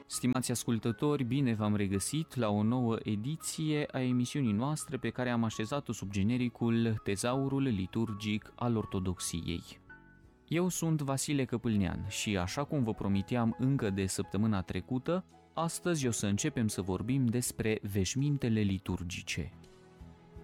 Stimați ascultători, bine v-am regăsit la o nouă ediție a emisiunii noastre pe care am așezat-o sub genericul Tezaurul liturgic al Ortodoxiei. Eu sunt Vasile Căpâlnean și, așa cum vă promiteam încă de săptămâna trecută, astăzi o să începem să vorbim despre veșmintele liturgice.